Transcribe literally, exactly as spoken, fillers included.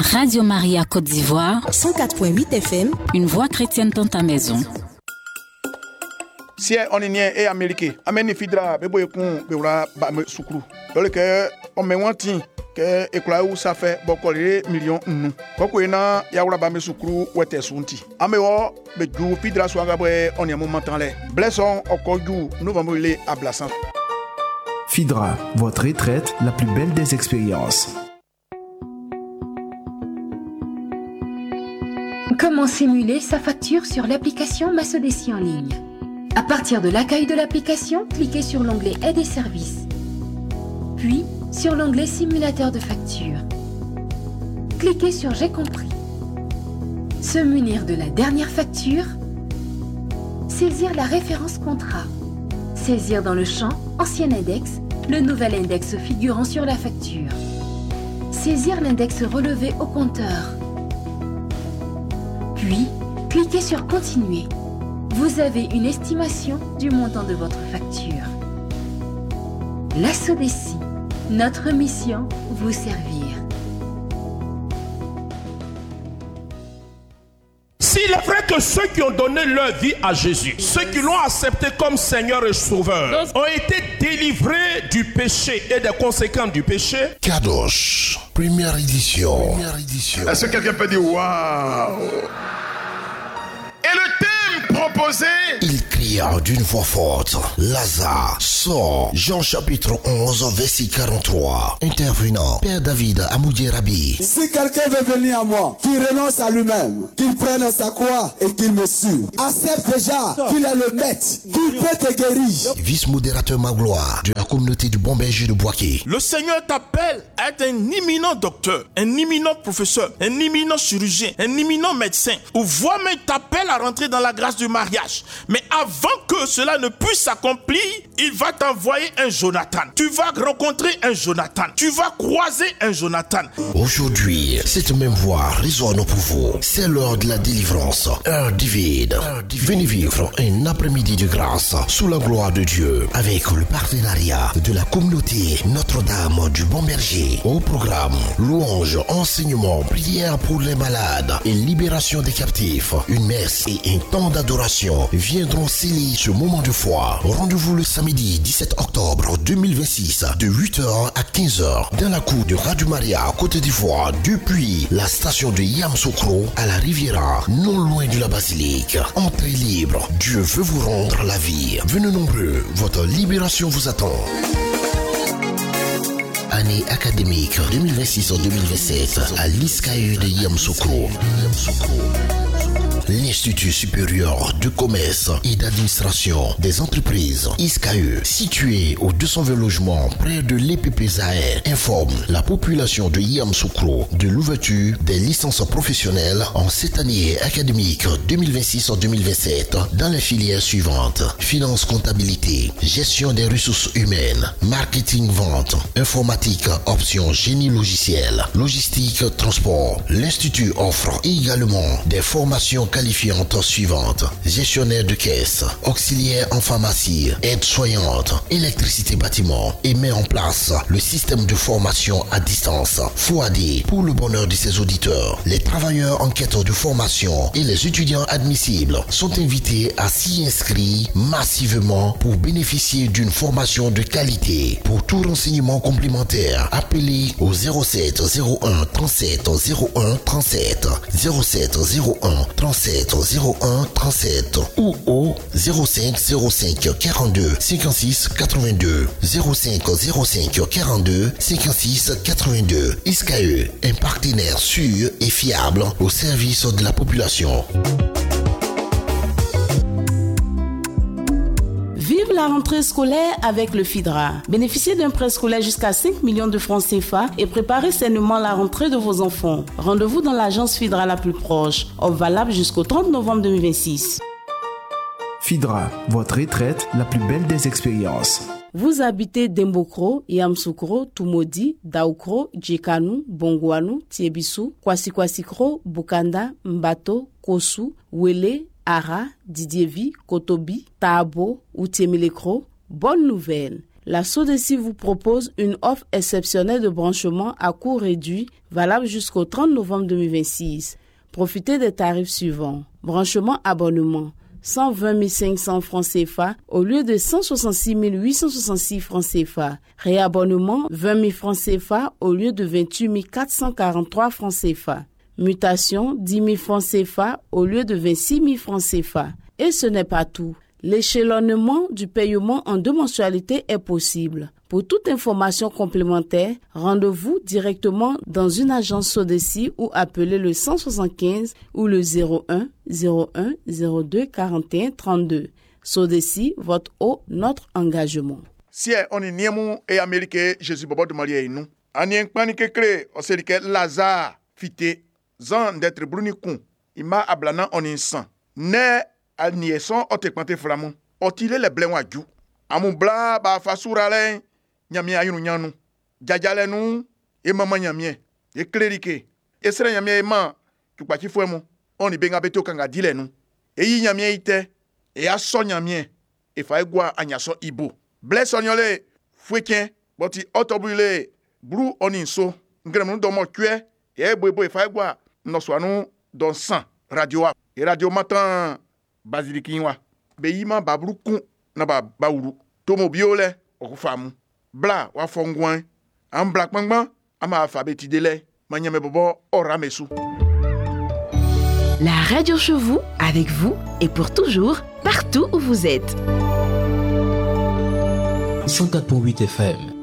Radio Maria Côte d'Ivoire, cent quatre virgule huit F M, une voix chrétienne dans ta maison. Si on est et américain, amène fidra bebo ekun bewra ba sukuru. Dole ke on me wanti ke ekula où ça fait beaucoup de millions nous. Koko ina ya wura ba me sukuru wete sunti. Amewo be ju fidra so agabre on est moment temps les. Blesson okoju nous vamos les ablassant. Fidra, votre retraite, la plus belle des expériences. Comment simuler sa facture sur l'application Masodeci en ligne? À partir de l'accueil de l'application, cliquez sur l'onglet Aide et services, puis sur l'onglet Simulateur de facture. Cliquez sur J'ai compris. Se munir de la dernière facture, saisir la référence contrat, saisir dans le champ Ancien index le nouvel index figurant sur la facture, saisir l'index relevé au compteur, puis cliquez sur Continuer. Vous avez une estimation du montant de votre facture. La Sodeci, notre mission, vous servir. S'il est vrai que ceux qui ont donné leur vie à Jésus, ceux qui l'ont accepté comme Seigneur et Sauveur, ont été délivrés du péché et des conséquences du péché. Kadosh, première édition. Première édition. Est-ce que quelqu'un peut dire waouh? Et le thème proposé, il cria d'une voix forte, Lazare, sort. Jean chapitre onze, verset quarante-trois. Intervenant, Père David Amoudi Rabi. Si quelqu'un veut venir à moi, qu'il renonce à lui-même, qu'il prenne sa croix et qu'il me suive. Accepte déjà qu'il est le maître, qu'il peut te guérir. Vice-modérateur Magloire de la communauté du Bon Berger de Boaké. Le Seigneur t'appelle à être un imminent docteur, un imminent professeur, un imminent chirurgien, un imminent médecin. Ou voire même t'appelle à rentrer dans la grâce du mariage. Mais avant que cela ne puisse s'accomplir, il va t'envoyer un Jonathan. Tu vas rencontrer un Jonathan. Tu vas croiser un Jonathan. Aujourd'hui, cette même voix résonne pour vous. C'est l'heure de la délivrance. Heure divine. Venez vivre un après-midi de grâce sous la gloire de Dieu avec le partenariat de la communauté Notre-Dame du Bon Berger. Au programme, louange, enseignement, prière pour les malades et libération des captifs. Une messe et un temps d'adoration viendront sceller ce moment de foi. Rendez-vous le samedi dix-sept octobre deux mille vingt-six de huit heures à quinze heures dans la cour de Radio Maria Côte d'Ivoire depuis la station de Yamoussoukro à la Riviera, non loin de la basilique. Entrée libre, Dieu veut vous rendre la vie. Venez nombreux, votre libération vous attend. Année académique deux mille vingt-six deux mille vingt-sept à l'I S C A E de Yamoussoukro. L'Institut supérieur de commerce et d'administration des entreprises I S C A E, situé au deux cent vingt logements près de l'E P P Zahir, informe la population de Yamoussoukro de l'ouverture des licences professionnelles en cette année académique deux mille vingt-six deux mille vingt-sept dans les filières suivantes: finance, comptabilité, gestion des ressources humaines, marketing, vente, informatique, option génie logiciel, logistique, transport. L'Institut offre également des formations qualifiantes suivantes: gestionnaire de caisse, auxiliaire en pharmacie, aide-soignante, électricité bâtiment, et met en place le système de formation à distance F O A D pour le bonheur de ses auditeurs. Les travailleurs en quête de formation et les étudiants admissibles sont invités à s'y inscrire massivement pour bénéficier d'une formation de qualité. Pour tout renseignement complémentaire, appelez au zéro sept zéro un trente-sept zéro un trente-sept, zéro sept zéro un trente-sept zéro un trente-sept ou au zéro cinq zéro cinq quarante-deux cinquante-six quatre-vingt-deux, zéro cinq zéro cinq quarante-deux cinquante-six quatre-vingt-deux. I S C A E, un partenaire sûr et fiable au service de la population. Vive la rentrée scolaire avec le FIDRA. Bénéficiez d'un prêt scolaire jusqu'à cinq millions de francs C F A et préparez sainement la rentrée de vos enfants. Rendez-vous dans l'agence FIDRA la plus proche. Offre valable jusqu'au trente novembre deux mille vingt-six. FIDRA, votre retraite, la plus belle des expériences. Vous habitez Dembokro, Yamoussoukro, Tumodi, Daoukro, Djekanu, Bongouanou, Tiebissou, Kwasi-Kwasikro, Bukanda, Mbato, Kosu, Wele, Ara, Didievi, Kotobi, Taabo ou Tiemelekro. Bonne nouvelle! La SODECI vous propose une offre exceptionnelle de branchement à coût réduit, valable jusqu'au trente novembre deux mille vingt-six. Profitez des tarifs suivants. Branchement abonnement, cent vingt mille cinq cents francs C F A au lieu de cent soixante-six mille huit cent soixante-six francs C F A. Réabonnement, vingt mille francs C F A au lieu de vingt-huit mille quatre cent quarante-trois francs C F A. Mutation, dix mille francs C F A au lieu de vingt-six mille francs C F A. Et ce n'est pas tout. L'échelonnement du paiement en deux mensualités est possible. Pour toute information complémentaire, rendez-vous directement dans une agence SODECI ou appelez le cent soixante-quinze ou le zéro un zéro un zéro deux quarante et un trente-deux. SODECI, votre eau, notre engagement. Si on est niemu et américain, Jésus bobo de Maria et nous. Anien panique cré, on sait que Lazare fité, zan d'être brunicon, ima ablana on instant. Ne al nieson o te kwante flamon. Otile le blen waju. Amun bla ba fasura len nyami ayunu nyanu. Jajale nu e mama nyami e klerike. E sere nyami e ma ki kwachi fuemo. Oni benga beto kanga dile nu. E yi nyami ite e aso nyami e fa egwa anyaso ibo. Bless onyole fuekien boti otobule bru oninso. Ngrem nu domo kwe e bobo e fa egwa no swanu don sang radio e radio matin Basilikinwa. Beyima babruku na ba bauru. Tomo biole okufamu. Bla wa fongwan. Am black mangban ama alphabeti dele. Manyame bobo oramesu. La radio chez vous, avec vous et pour toujours, partout où vous êtes. cent quatre virgule huit F M.